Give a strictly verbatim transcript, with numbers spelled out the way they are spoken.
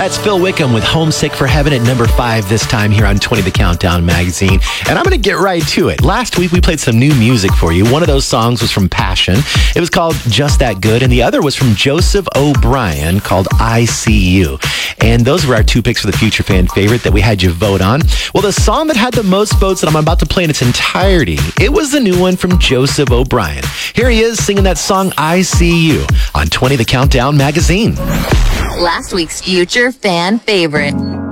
That's Phil Wickham with Homesick for Heaven at number five this time here on twenty The Countdown magazine. And I'm going to get right to it. Last week we played some new music for you. One of those songs was from Passion. It was called Just That Good. And the other was from Joseph O'Brien called I See You. And those were our two picks for the Future Fan Favorite that we had you vote on. Well, the song that had the most votes that I'm about to play in its entirety, it was the new one from Joseph O'Brien. Here he is singing that song I See You on twenty The Countdown magazine. Last week's Future Fan Favorite.